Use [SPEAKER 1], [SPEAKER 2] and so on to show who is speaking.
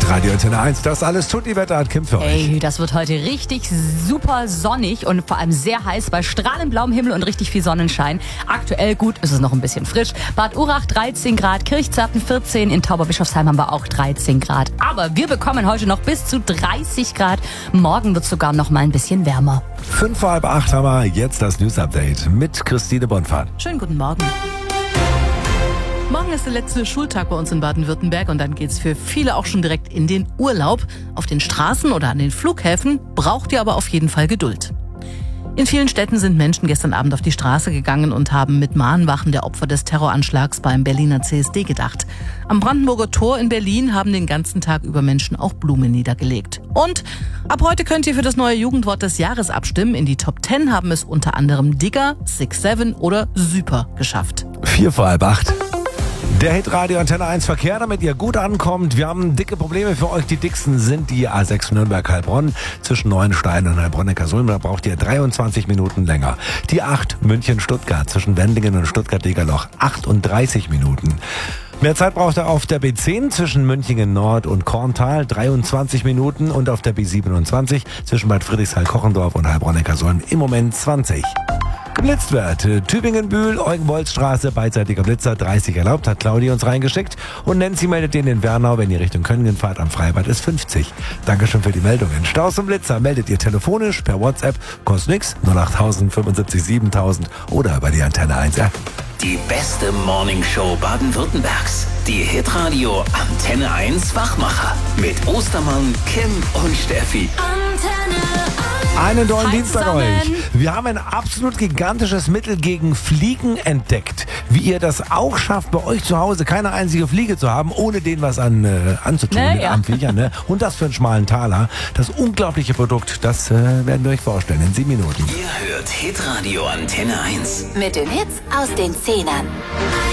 [SPEAKER 1] Hitradio Antenne 1, das alles tut die Wetterart Kim für euch.
[SPEAKER 2] Ey, das wird heute richtig super sonnig und vor allem sehr heiß bei strahlend blauem Himmel und richtig viel Sonnenschein. Aktuell gut, ist es noch ein bisschen frisch. Bad Urach 13 Grad, Kirchzarten 14, in Tauberbischofsheim haben wir auch 13 Grad. Aber wir bekommen heute noch bis zu 30 Grad. Morgen wird es sogar noch mal ein bisschen wärmer.
[SPEAKER 1] 7:45 haben wir jetzt das News Update mit Christine Bonfahrt.
[SPEAKER 2] Schönen guten Morgen.
[SPEAKER 3] Morgen ist der letzte Schultag bei uns in Baden-Württemberg und dann geht's für viele auch schon direkt in den Urlaub. Auf den Straßen oder an den Flughäfen braucht ihr aber auf jeden Fall Geduld. In vielen Städten sind Menschen gestern Abend auf die Straße gegangen und haben mit Mahnwachen der Opfer des Terroranschlags beim Berliner CSD gedacht. Am Brandenburger Tor in Berlin haben den ganzen Tag über Menschen auch Blumen niedergelegt. Und ab heute könnt ihr für das neue Jugendwort des Jahres abstimmen. In die Top 10 haben es unter anderem Digger, 6-7 oder Super geschafft.
[SPEAKER 1] 7:45. Der Hitradio Antenne 1 Verkehr, damit ihr gut ankommt. Wir haben dicke Probleme für euch. Die dicksten sind die A6 Nürnberg-Heilbronn zwischen Neuenstein und Heilbronn-Neckarsulm. Da braucht ihr 23 Minuten länger. Die 8 München-Stuttgart zwischen Wendlingen und Stuttgart-Degerloch 38 Minuten. Mehr Zeit braucht ihr auf der B10 zwischen Münchingen Nord und Korntal 23 Minuten und auf der B27 zwischen Bad Friedrichshain-Kochendorf und Heilbronn-Neckarsulm im Moment 20. Geblitzt wird. Tübingen-Bühl, Eugen-Wolz-Straße, beidseitiger Blitzer, 30 erlaubt, hat Claudia uns reingeschickt. Und Nancy meldet den in Wernau, wenn ihr Richtung Könningen fahrt, am Freibad ist 50. Dankeschön für die Meldungen. Staus und Blitzer meldet ihr telefonisch, per WhatsApp, kostet nix, 08000 75 7000 oder über die Antenne 1 App.
[SPEAKER 4] Die beste Morningshow Baden-Württembergs. Die Hitradio Antenne 1 Wachmacher. Mit Ostermann, Kim und Steffi.
[SPEAKER 1] Einen tollen
[SPEAKER 2] Hi
[SPEAKER 1] Dienstag
[SPEAKER 2] zusammen.
[SPEAKER 1] euch. Wir haben ein absolut gigantisches Mittel gegen Fliegen entdeckt. Wie ihr das auch schafft, bei euch zu Hause keine einzige Fliege zu haben, ohne denen was anzutun
[SPEAKER 2] Ne,
[SPEAKER 1] mit
[SPEAKER 2] ja.
[SPEAKER 1] armen Viechern. Ne? Und das für einen schmalen Taler. Das unglaubliche Produkt, das werden wir euch vorstellen in 7 Minuten.
[SPEAKER 4] Ihr hört Hitradio Antenne 1.
[SPEAKER 5] Mit den Hits aus den 10ern.